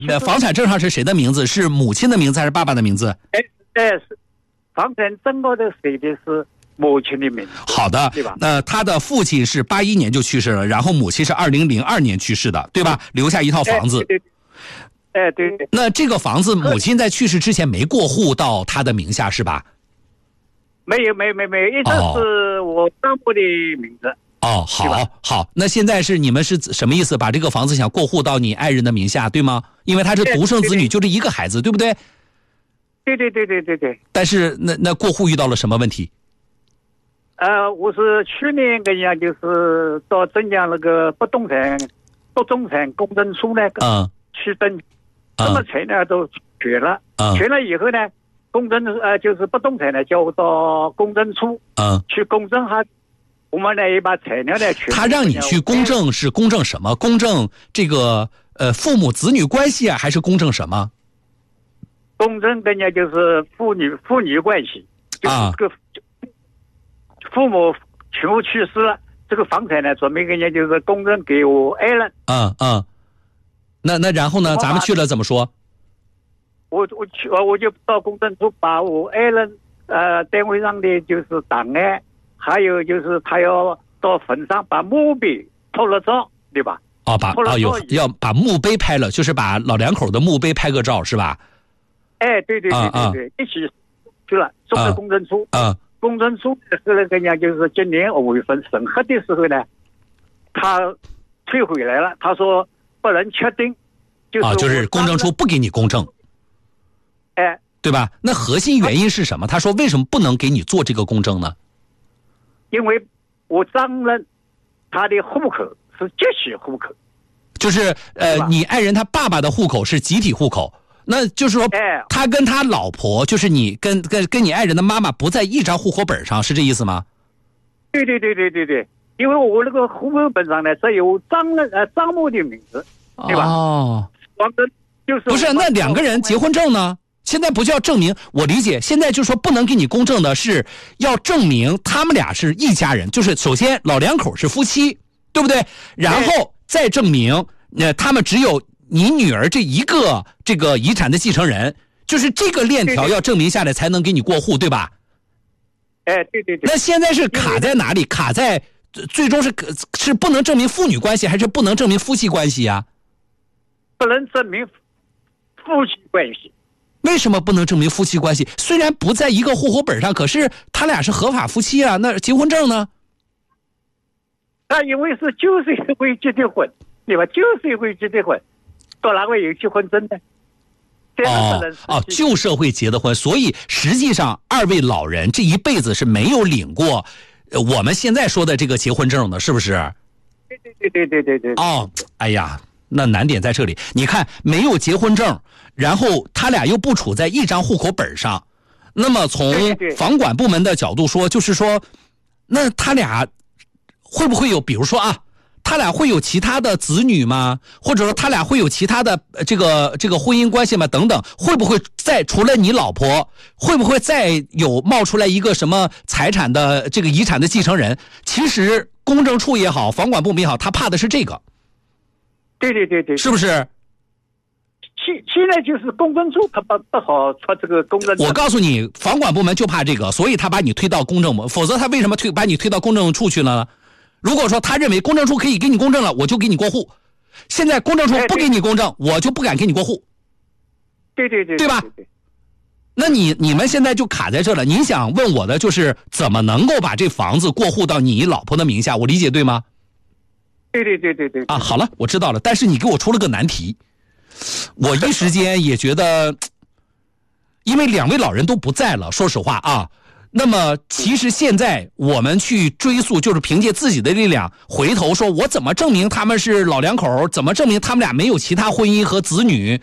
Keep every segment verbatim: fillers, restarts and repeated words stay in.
那房产证上是谁的名字？是母亲的名字还是爸爸的名字？ 哎哎，是房产证高头写的是母亲的名字。 好的， 对吧？ 那他的父亲是八一年就去世了，然后母亲是二零零二年去世的，对吧？留下一套房子。 哎对对哎对对。 那这个房子母亲在去世之前没过户到他的名下是吧？ 没有没有没有没有，一直是我丈夫的名字。 哦，好，好，那现在是你们是什么意思？把这个房子想过户到你爱人的名下，对吗？因为他是独生子女，就这一个孩子，对不对？ 对对对对对对。 但是那那过户遇到了什么问题？ 呃，我是去年跟人家就是到镇江那个不动产不动产公证处那个嗯去登，什么材料都全了， 嗯全了以后呢，公证呃就是不动产呢叫我到公证处嗯去公证哈。我们呢也把材料呢全。 他让你去公证是公证什么？公证这个呃父母子女关系啊，还是公证什么？ 公证人家就是父女父女关系，就是这个父母全部去世了，这个房产呢准备人家就是公证给我爱人。 嗯嗯，那那然后呢？咱们去了怎么说？ 我我去我就到公证处把我爱人呃单位上的就是档案。还有就是他要到坟上把墓碑拍了照，对吧？ 哦，把哦有要把墓碑拍了，就是把老两口的墓碑拍个照，是吧？ 哎，对对对对对，一起去了，送到公证处。 嗯， 公证处后来跟人家就是今年五月份审核的时候呢，他退回来了，他说不能确定，就是啊，就是公证处不给你公证， 哎， 对吧？那核心原因是什么？他说为什么不能给你做这个公证呢？ 因为我丈人他的户口是集体户口， 就是呃，你爱人他爸爸的户口是集体户口，那就是说， 哎， 他跟他老婆，就是你跟跟跟你爱人的妈妈不在一张户口本上，是这意思吗？ 对对对对对对，因为我那个户口本上呢只有丈人呃丈母的名字，对吧？ 哦， 王真就是不是那两个人结婚证呢？现在不叫证明，我理解。现在就说不能给你公证的是要证明他们俩是一家人，就是首先老两口是夫妻，对不对？然后再证明，呃，他们只有你女儿这一个这个遗产的继承人，就是这个链条要证明下来才能给你过户，对吧？ 哎，对对对。 那现在是卡在哪里？卡在最终是是不能证明父女关系，还是不能证明夫妻关系呀？ 不能证明夫妻关系。 为什么不能证明夫妻关系？虽然不在一个户口本上，可是他俩是合法夫妻啊。那结婚证呢？ 他因为是旧社会结的婚，对吧？旧社会结的婚，到哪会有结婚证呢？ 哦哦，旧社会结的婚，所以实际上二位老人这一辈子是没有领过我们现在说的这个结婚证的，是不是？ 对对对对对对对。 哦，哎呀，那难点在这里。你看，没有结婚证。然后他俩又不处在一张户口本上，那么从房管部门的角度说，就是说，那他俩会不会有，比如说啊，他俩会有其他的子女吗？或者说他俩会有其他的这个这个婚姻关系吗？等等，会不会再除了你老婆，会不会再有冒出来一个什么财产的这个遗产的继承人？其实公证处也好，房管部门也好，他怕的是这个。 对对对对， 是不是？ 现现在就是公证处他不不好出这个公证。 我告诉你，房管部门就怕这个，所以他把你推到公证部，否则他为什么推把你推到公证处去了呢？如果说他认为公证处可以给你公证了，我就给你过户。现在公证处不给你公证，我就不敢给你过户。 对对对， 对吧？那你你们现在就卡在这了。你想问我的就是怎么能够把这房子过户到你老婆的名下？我理解对吗？ 对对对对对。 啊，好了，我知道了。但是你给我出了个难题。我一时间也觉得，因为两位老人都不在了，说实话啊。那么其实现在我们去追溯，就是凭借自己的力量，回头说我怎么证明他们是老两口，怎么证明他们俩没有其他婚姻和子女？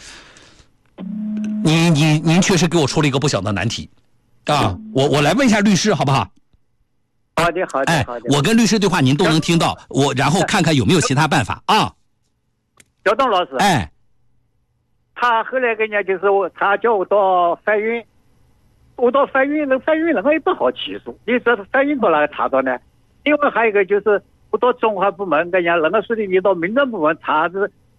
您您您确实给我出了一个不小的难题啊！我我来问一下律师好不好？ 好的好的。 哎，我跟律师对话您都能听到，我然后看看有没有其他办法啊。 小东老师， 哎， 他后来跟人家就是我，他叫我到法院，我到法院，那法院那个也不好起诉，你这法院到哪个查到呢？另外还有一个就是我到中华部门跟人家那个说的，你到民政部门查是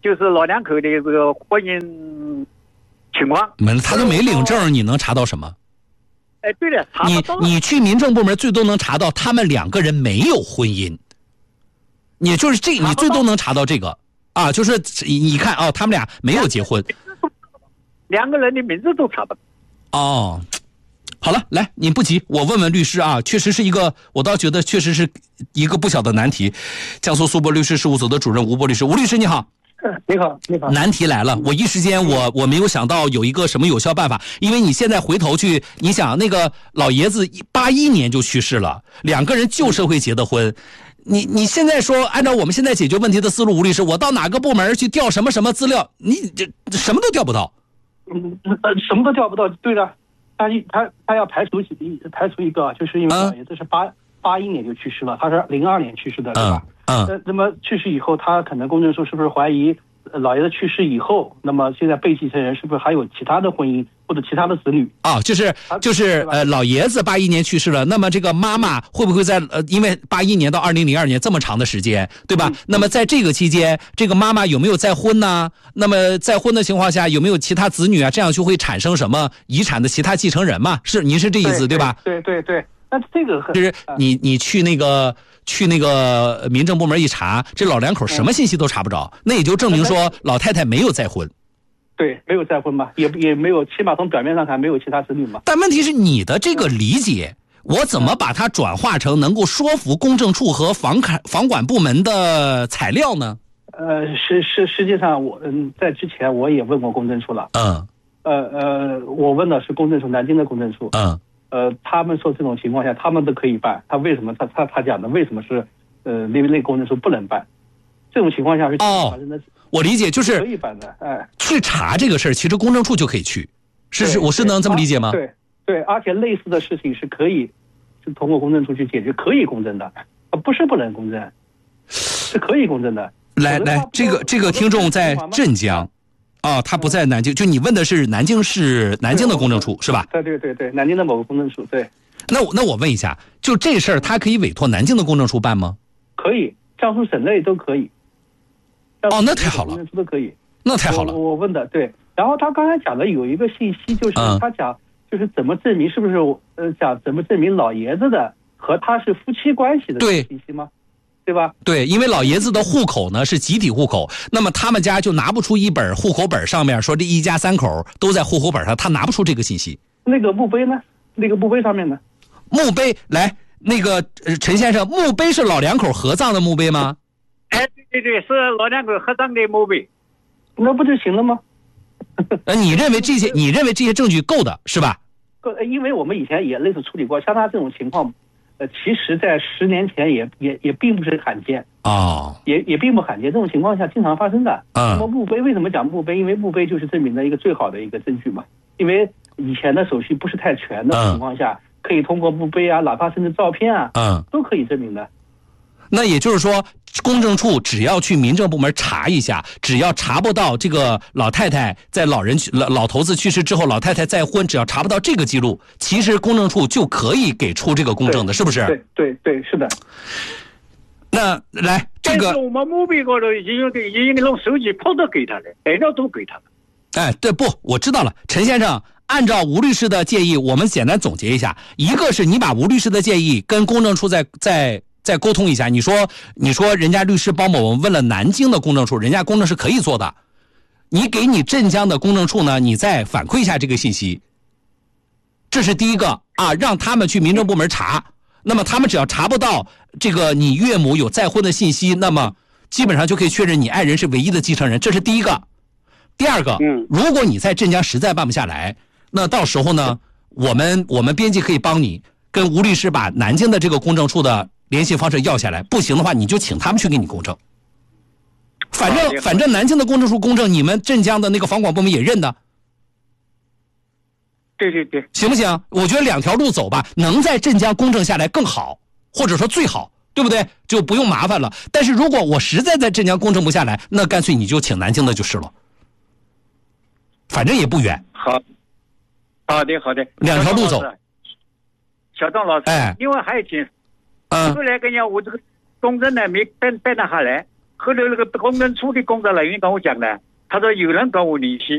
就是老两口的这个婚姻情况。 没，他都没领证，你能查到什么？ 哎，对了，查不到。 你你去民政部门最多能查到他们两个人没有婚姻，也就是这，你最多能查到这个啊，就是你看啊、哦，他们俩没有结婚， 两个人的名字都查不到。 哦。好了，来，你不急，我问问律师啊，确实是一个，我倒觉得确实是一个不小的难题。江苏苏博律师事务所的主任吴波律师，吴律师你好。 你好，你好。 难题来了，我一时间我我没有想到有一个什么有效办法，因为你现在回头去，你想那个老爷子八一年就去世了，两个人旧社会结的婚，你你现在说按照我们现在解决问题的思路，吴律师，我到哪个部门去调什么什么资料，你这什么都调不到。 嗯，呃，什么都调不到，对的。他一他他要排除排除一个，就是因为老爷子是八八一年就去世了，他是零二年去世的，对吧？ 嗯。 呃，那么去世以后，他可能公证处是不是怀疑老爷子去世以后，那么现在被继承人是不是还有其他的婚姻或者其他的子女？ 啊，就是就是呃，老爷子八一年去世了，那么这个妈妈会不会在呃，因为八一年到二零零二年这么长的时间，对吧？嗯、那么在这个期间，这个妈妈有没有再婚呢？那么再婚的情况下，有没有其他子女啊？这样就会产生什么遗产的其他继承人嘛？是，您是这意思 对, 对吧？ 对对对，那这个就是你你去那个。去那个民政部门一查，这老两口什么信息都查不着，那也就证明说老太太没有再婚。 对，没有再婚嘛，也也没有，起码从表面上看没有其他子女嘛。 但问题是你的这个理解，我怎么把它转化成能够说服公证处和房管房管部门的材料呢？ 呃，实实实际上我嗯，在之前我也问过公证处了。 嗯。 呃呃，我问的是公证处，南京的公证处。 嗯。 呃，他们说这种情况下，他们都可以办。他为什么他他他讲的为什么是呃那那公证处不能办？这种情况下是哦，我理解就是可以办的，哎， 去查这个事儿，其实公证处就可以去，是是，我是能这么理解吗？ 对对，而且类似的事情是可以是通过公证处去解决，可以公证的，啊，不是不能公证，是可以公证的。 来来，这个这个听众在镇江。啊、哦，他不在南京，就你问的是南京市南京的公证处是吧？ 对对对对，南京的某个公证处。对。 那我那我问一下，就这事儿，他可以委托南京的公证处办吗？ 可以，江苏省内都可以。 哦，那太好了。 公证处都可以。 那太好了。 我, 我问的对，然后他刚才讲的有一个信息，就是他讲、嗯、就是怎么证明是不是呃讲怎么证明老爷子的和他是夫妻关系的信息吗？对吧？ 对，因为老爷子的户口呢是集体户口，那么他们家就拿不出一本户口本上面说这一家三口都在户口本上，他拿不出这个信息。 那个墓碑呢？那个墓碑上面呢？ 墓碑来，那个、呃、陈先生，墓碑是老两口合葬的墓碑吗？ 哎，对对对，是老两口合葬的墓碑， 那不就行了吗？ 呃，你认为这些，你认为这些证据够的是吧？ 够，因为我们以前也类似处理过，像他这种情况。呃，其实，在十年前也也也并不是罕见哦， 也也并不罕见，这种情况下经常发生的。 嗯， 那么墓碑为什么讲墓碑？因为墓碑就是证明的一个最好的一个证据嘛。因为以前的手续不是太全的情况下，嗯、可以通过墓碑啊，哪怕甚至照片啊， 嗯， 都可以证明的。 那也就是说，公证处只要去民政部门查一下，只要查不到这个老太太在老人老老头子去世之后，老太太再婚，只要查不到这个记录，其实公证处就可以给出这个公证的，是不是？ 对对对，是的。 那来这个， 但是我们墓碑高头已经已经用手机拍照给他了，材料都给他了。 哎，对，不，我知道了，陈先生。按照吴律师的建议，我们简单总结一下：一个是你把吴律师的建议跟公证处在在。再沟通一下，你说你说人家律师帮我们问了南京的公证处，人家公证是可以做的，你给你镇江的公证处呢，你再反馈一下这个信息，这是第一个啊，让他们去民政部门查，那么他们只要查不到这个你岳母有再婚的信息，那么基本上就可以确认你爱人是唯一的继承人，这是第一个。第二个，如果你在镇江实在办不下来，那到时候呢，我们我们编辑可以帮你跟吴律师把南京的这个公证处的联系方式要下来，不行的话你就请他们去给你公证。反正反正南京的公证处公证，你们镇江的那个房管部门也认的。 对对对， 行不行？我觉得两条路走吧，能在镇江公证下来更好，或者说最好，对不对？就不用麻烦了。但是如果我实在在镇江公证不下来，那干脆你就请南京的就是了，反正也不远。 好，好的好的， 两条路走。 小张老师， 哎， 另外还有一件。 嗯， 后来跟讲，我这个公证呢没办办得下来， 后头那个公证处的工作人员跟我讲呢，他说有人跟我联系，